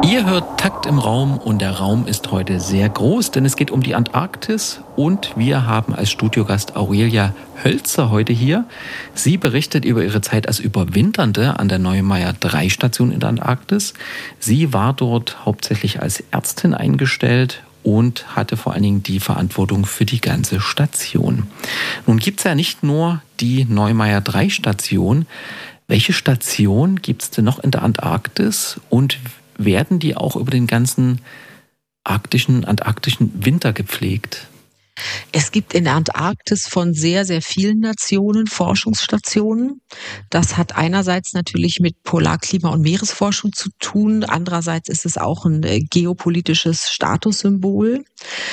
Ihr hört Takt im Raum und der Raum ist heute sehr groß, denn es geht um die Antarktis und wir haben als Studiogast Aurelia Hölzer heute hier. Sie berichtet über ihre Zeit als Überwinternde an der Neumayer 3 Station in der Antarktis. Sie war dort hauptsächlich als Ärztin eingestellt und hatte vor allen Dingen die Verantwortung für die ganze Station. Nun gibt es ja nicht nur die Neumayer 3 Station. Welche Station gibt es denn noch in der Antarktis und werden die auch über den ganzen antarktischen Winter gepflegt? Es gibt in der Antarktis von sehr, sehr vielen Nationen Forschungsstationen. Das hat einerseits natürlich mit Polarklima- und Meeresforschung zu tun. Andererseits ist es auch ein geopolitisches Statussymbol.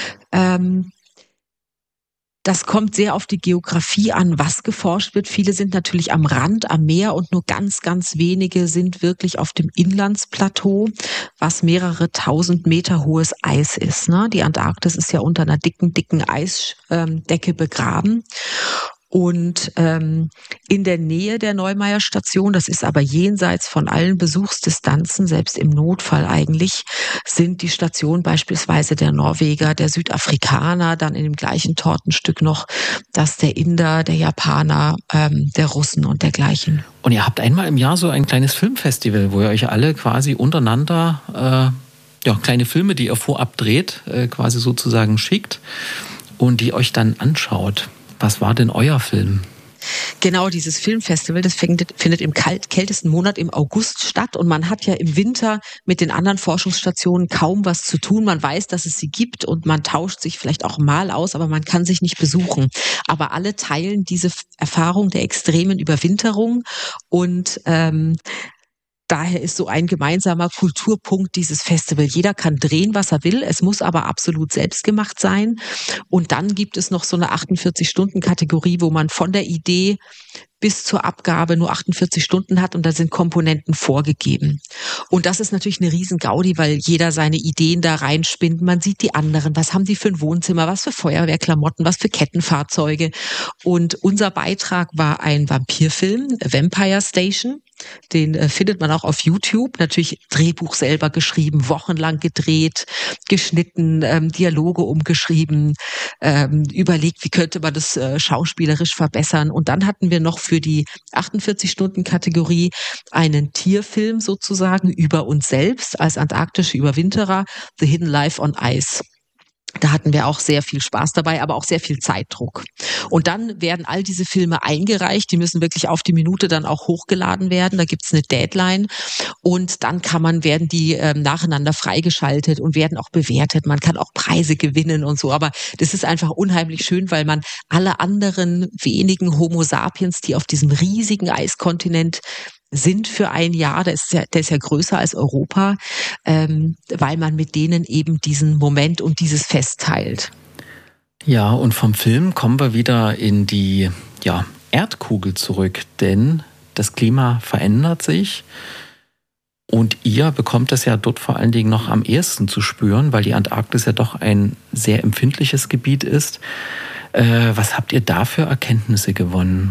Das kommt sehr auf die Geografie an, was geforscht wird. Viele sind natürlich am Rand, am Meer und nur ganz, ganz wenige sind wirklich auf dem Inlandsplateau, was mehrere tausend Meter hohes Eis ist. Die Antarktis ist ja unter einer dicken, dicken Eisdecke begraben. Und in der Nähe der Neumayer Station, das ist aber jenseits von allen Besuchsdistanzen, selbst im Notfall eigentlich, sind die Stationen beispielsweise der Norweger, der Südafrikaner, dann in dem gleichen Tortenstück noch das der Inder, der Japaner, der Russen und dergleichen. Und ihr habt einmal im Jahr so ein kleines Filmfestival, wo ihr euch alle quasi untereinander kleine Filme, die ihr vorab dreht, quasi sozusagen schickt und die euch dann anschaut. Was war denn euer Film? Genau, dieses Filmfestival, das findet im kältesten Monat im August statt und man hat ja im Winter mit den anderen Forschungsstationen kaum was zu tun. Man weiß, dass es sie gibt und man tauscht sich vielleicht auch mal aus, aber man kann sich nicht besuchen. Aber alle teilen diese Erfahrung der extremen Überwinterung und daher ist so ein gemeinsamer Kulturpunkt dieses Festival. Jeder kann drehen, was er will. Es muss aber absolut selbstgemacht sein. Und dann gibt es noch so eine 48-Stunden-Kategorie, wo man von der Idee bis zur Abgabe nur 48 Stunden hat und da sind Komponenten vorgegeben. Und das ist natürlich eine riesen Gaudi, weil jeder seine Ideen da reinspinnt. Man sieht die anderen, was haben die für ein Wohnzimmer, was für Feuerwehrklamotten, was für Kettenfahrzeuge. Und unser Beitrag war ein Vampirfilm, Vampire Station. Den findet man auch auf YouTube. Natürlich Drehbuch selber geschrieben, wochenlang gedreht, geschnitten, Dialoge umgeschrieben, überlegt, wie könnte man das schauspielerisch verbessern. Und dann hatten wir noch für die 48-Stunden-Kategorie einen Tierfilm sozusagen über uns selbst als antarktische Überwinterer, The Hidden Life on Ice. Da hatten wir auch sehr viel Spaß dabei, aber auch sehr viel Zeitdruck. Und dann werden all diese Filme eingereicht, die müssen wirklich auf die Minute dann auch hochgeladen werden. Da gibt's eine Deadline und dann werden die nacheinander freigeschaltet und werden auch bewertet. Man kann auch Preise gewinnen und so. Aber das ist einfach unheimlich schön, weil man alle anderen wenigen Homo sapiens, die auf diesem riesigen Eiskontinent sind für ein Jahr, der ist ja größer als Europa, weil man mit denen eben diesen Moment und dieses Fest teilt. Ja, und vom Film kommen wir wieder in die Erdkugel zurück, denn das Klima verändert sich und ihr bekommt das ja dort vor allen Dingen noch am ehesten zu spüren, weil die Antarktis ja doch ein sehr empfindliches Gebiet ist. Was habt ihr da für Erkenntnisse gewonnen?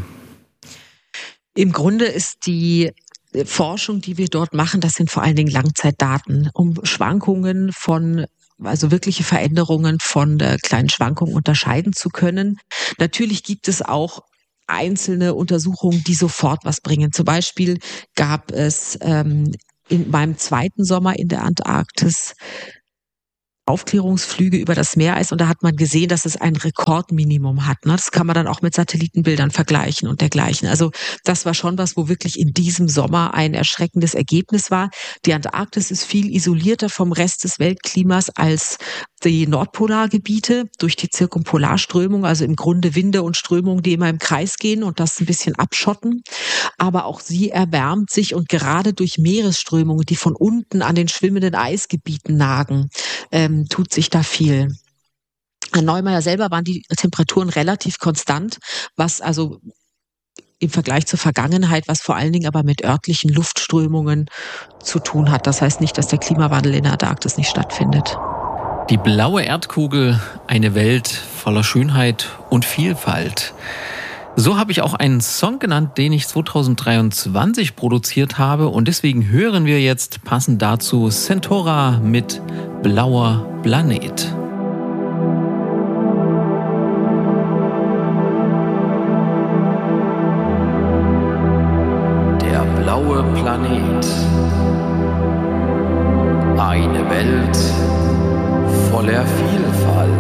Im Grunde ist die Forschung, die wir dort machen, das sind vor allen Dingen Langzeitdaten, um Schwankungen also wirkliche Veränderungen von kleinen Schwankungen unterscheiden zu können. Natürlich gibt es auch einzelne Untersuchungen, die sofort was bringen. Zum Beispiel gab es in meinem zweiten Sommer in der Antarktis Aufklärungsflüge über das Meereis und da hat man gesehen, dass es ein Rekordminimum hat. Das kann man dann auch mit Satellitenbildern vergleichen und dergleichen. Also das war schon was, wo wirklich in diesem Sommer ein erschreckendes Ergebnis war. Die Antarktis ist viel isolierter vom Rest des Weltklimas als die Nordpolargebiete durch die Zirkumpolarströmung, also im Grunde Winde und Strömungen, die immer im Kreis gehen und das ein bisschen abschotten. Aber auch sie erwärmt sich und gerade durch Meeresströmungen, die von unten an den schwimmenden Eisgebieten nagen, tut sich da viel. An Neumayer selber waren die Temperaturen relativ konstant, was also im Vergleich zur Vergangenheit, was vor allen Dingen aber mit örtlichen Luftströmungen zu tun hat. Das heißt nicht, dass der Klimawandel in der Antarktis nicht stattfindet. Die blaue Erdkugel, eine Welt voller Schönheit und Vielfalt. So habe ich auch einen Song genannt, den ich 2023 produziert habe und deswegen hören wir jetzt passend dazu Centora mit Blauer Planet. Der blaue Planet. Eine Welt voller Vielfalt.